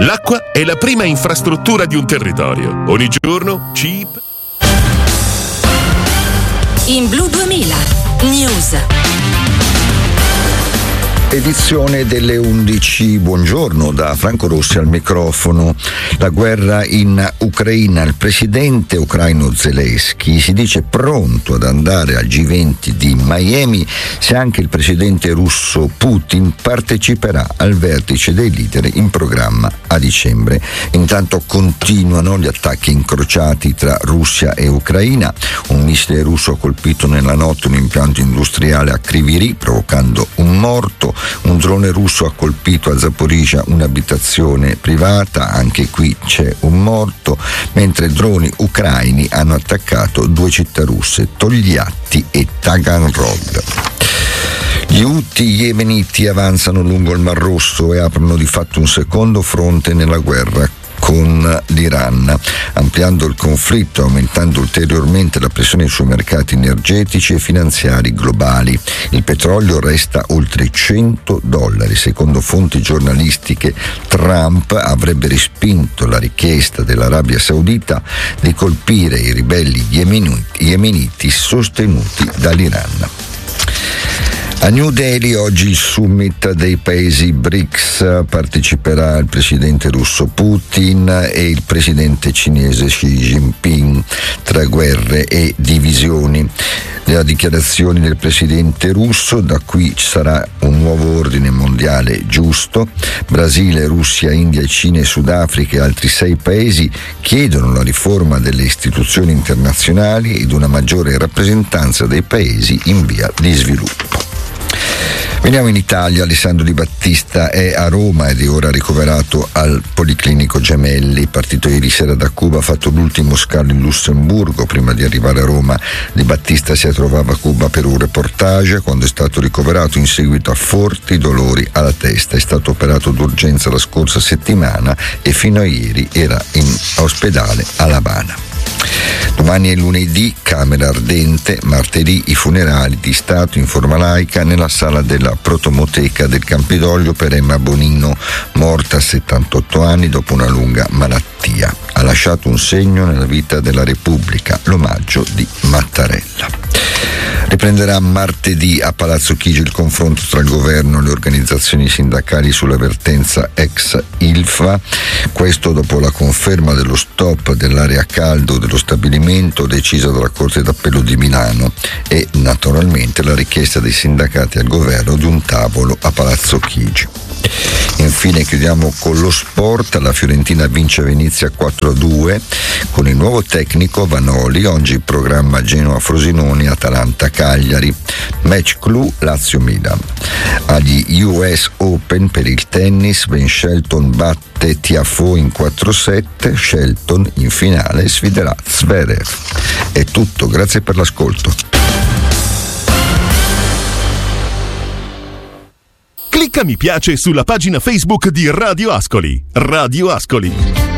L'acqua è la prima infrastruttura di un territorio. Ogni giorno CIP. In Blu 2000 News. Edizione delle 11. Buongiorno da Franco Rossi al microfono. La guerra in Ucraina. Il presidente ucraino Zelensky si dice pronto ad andare al G20 di Miami se anche il presidente russo Putin parteciperà al vertice dei leader in programma a dicembre. Intanto continuano gli attacchi incrociati tra Russia e Ucraina. Un missile russo ha colpito nella notte un impianto industriale a Kryvyi Rih, provocando un morto. Un drone russo ha colpito a Zaporizhzhia un'abitazione privata, anche qui c'è un morto, mentre droni ucraini hanno attaccato 2 città russe, Togliatti e Taganrog. Gli Houthi yemeniti avanzano lungo il Mar Rosso e aprono di fatto un secondo fronte nella guerra con l'Iran, ampliando il conflitto e aumentando ulteriormente la pressione sui mercati energetici e finanziari globali. Il petrolio resta oltre $100. Secondo fonti giornalistiche, Trump avrebbe respinto la richiesta dell'Arabia Saudita di colpire i ribelli yemeniti sostenuti dall'Iran. A New Delhi oggi il summit dei paesi BRICS, parteciperà il presidente russo Putin e il presidente cinese Xi Jinping, tra guerre e divisioni. Le dichiarazioni del presidente russo: da qui ci sarà un nuovo ordine mondiale giusto. Brasile, Russia, India, Cina e Sudafrica e altri 6 paesi chiedono la riforma delle istituzioni internazionali ed una maggiore rappresentanza dei paesi in via di sviluppo. Veniamo in Italia. Alessandro Di Battista è a Roma ed è ora ricoverato al Policlinico Gemelli. Partito ieri sera da Cuba, ha fatto l'ultimo scalo in Lussemburgo prima di arrivare a Roma. Di Battista si trovava a Cuba per un reportage quando è stato ricoverato in seguito a forti dolori alla testa. È stato operato d'urgenza la scorsa settimana e fino a ieri era in ospedale a La Habana. Domani è lunedì, Camera Ardente. Martedì i funerali di Stato in forma laica nella sala della Protomoteca del Campidoglio per Emma Bonino, morta a 78 anni dopo una lunga malattia. Ha lasciato un segno nella vita della Repubblica, l'omaggio di Mattarella. Riprenderà martedì a Palazzo Chigi il confronto tra il governo e le organizzazioni sindacali sulla vertenza ex Ilva. Questo dopo la conferma dello stop dell'area caldo dello stabilimento decisa dalla Corte d'Appello di Milano e naturalmente la richiesta dei sindacati al governo di un tavolo a Palazzo Chigi. Infine chiudiamo con lo sport. La Fiorentina vince a Venezia 4-2 con il nuovo tecnico Vanoli. Oggi il programma Genoa-Frosinone, Atalanta-Cagliari. Match clou Lazio-Milan. Agli US Open per il tennis, Ben Shelton batte Tiafoe in 4-7. Shelton in finale sfiderà Zverev. È tutto, grazie per l'ascolto. Clicca mi piace sulla pagina Facebook di Radio Ascoli. Radio Ascoli.